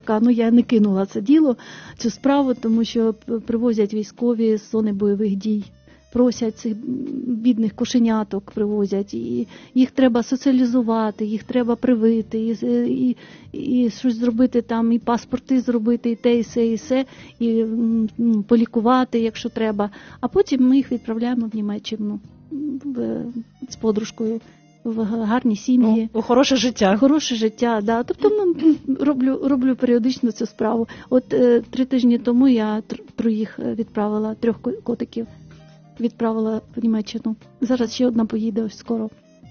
Ну, я не кинула це діло, цю справу, тому що привозять військові з зони бойових дій. Просять цих бідних кошеняток, привозять, і їх треба соціалізувати, їх треба привити, і щось зробити там, і паспорти зробити, і те, і все, і полікувати, якщо треба. А потім ми їх відправляємо в Німеччину з подружкою в гарні сім'ї. У хороше життя. Хороше життя, да. Тобто роблю періодично цю справу. От 3 тижні тому я 3 відправила, 3 котиків. Відправила в Німеччину. Зараз ще одна поїде ось скоро.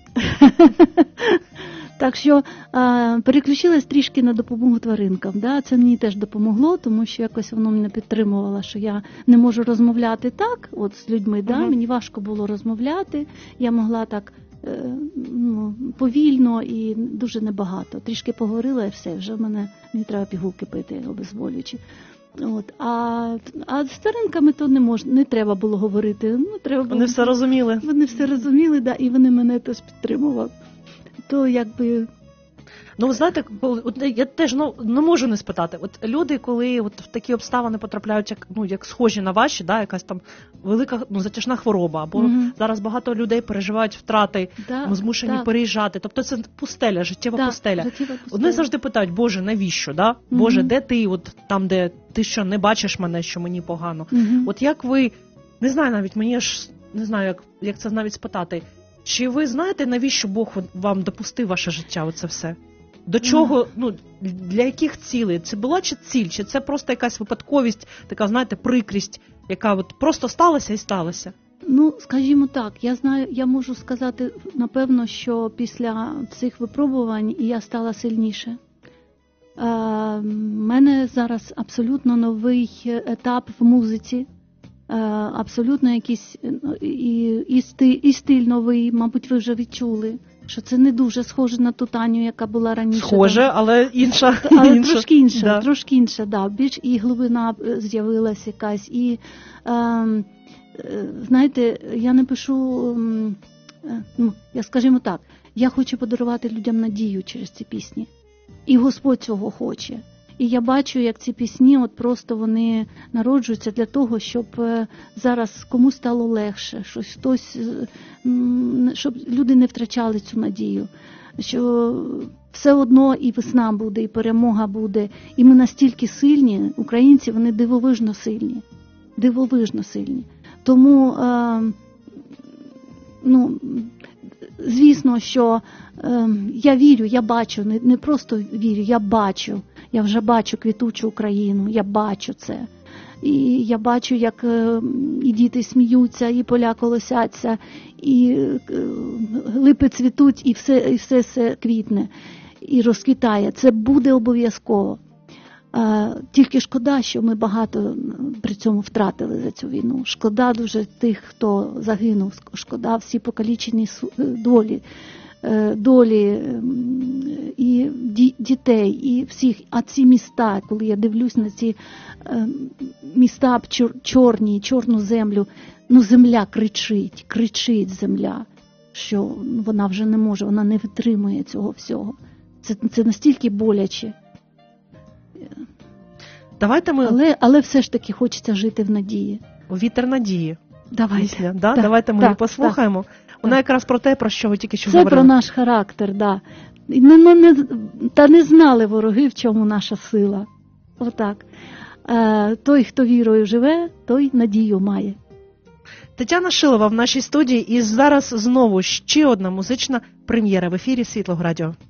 Так що переключилась трішки на допомогу тваринкам. Да? Це мені теж допомогло, тому що якось воно мене підтримувало, що я не можу розмовляти так, от з людьми. Да? Мені важко було розмовляти. Я могла так повільно і дуже небагато. Трішки поговорила і все, вже мені треба пігулки пити, обезболюючі. От, а з тваринками то не треба було говорити. Вони все розуміли. Вони все розуміли, да, і вони мене теж підтримували. То якби... Ну, ви знаєте, я теж не можу не спитати. От люди, коли в такі обставини потрапляють, як схожі на ваші, да, якась там велика затяжна хвороба, або зараз багато людей переживають втрати, змушені переїжджати. Тобто це пустеля, життєва пустеля. Вони завжди питають: Боже, навіщо? Да? Боже, де ти? От там, де ти що, не бачиш мене, що мені погано. От як ви, не знаю навіть, мені ж не знаю, як це навіть спитати. Чи ви знаєте, навіщо Бог вам допустив ваше життя, оце все? До чого, для яких цілей? Це була чи ціль, чи це просто якась випадковість, така, знаєте, прикрість, яка от просто сталася і сталася? Ну, скажімо так, я можу сказати, напевно, що після цих випробувань я стала сильніше. У мене зараз абсолютно новий етап в музиці, абсолютно якийсь і стиль новий, мабуть, ви вже відчули. Що це не дуже схоже на ту Таню, яка була раніше. Схоже, але інша. Але трошки інша, да. Більш і глибина з'явилась якась. І, знаєте, я не пишу, скажімо так, я хочу подарувати людям надію через ці пісні. І Господь цього хоче. І я бачу, як ці пісні, от просто вони народжуються для того, щоб зараз комусь стало легше, щоб люди не втрачали цю надію, що все одно і весна буде, і перемога буде, і ми настільки сильні, українці, вони дивовижно сильні. Тому, звісно, що я вірю, я бачу, не просто вірю, я вже бачу квітучу Україну, я бачу це. І я бачу, як і діти сміються, і поля колосяться, і липи цвітуть, і все квітне, і розквітає. Це буде обов'язково. Тільки шкода, що ми багато при цьому втратили за цю війну. Шкода дуже тих, хто загинув. Шкода всі покалічені долі і дітей, і всіх. А ці міста, коли я дивлюсь на ці міста чорну землю, земля кричить земля, що вона вже не може, вона не витримує цього всього. Це настільки боляче. Але все ж таки хочеться жити в надії. Вітер надії. Давайте. Давайте ми її послухаємо. Вона якраз про те, про що ви тільки що говорили. Це про наш характер, да. Та не знали вороги, в чому наша сила. Отак. Той, хто вірою живе, той надію має. Тетяна Шилова в нашій студії, і зараз знову ще одна музична прем'єра в ефірі Світлого Радіо.